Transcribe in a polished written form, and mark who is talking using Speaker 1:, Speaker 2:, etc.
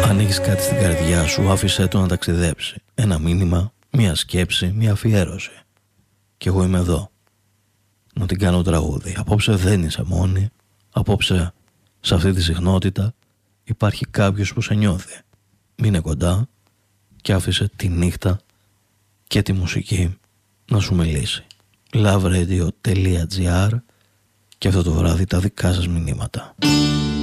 Speaker 1: Αν έχεις κάτι στην καρδιά σου, άφησέ το να ταξιδέψει. Ένα μήνυμα, μια σκέψη, μια αφιέρωση. Κι εγώ είμαι εδώ να την κάνω τραγούδι. Απόψε δεν είσαι μόνη. Απόψε σε αυτή τη συχνότητα υπάρχει κάποιος που σε νιώθει. Μείνε κοντά και άφησε τη νύχτα και τη μουσική να σου μιλήσει. Loveradio.gr και αυτό το βράδυ τα δικά σας μηνύματα.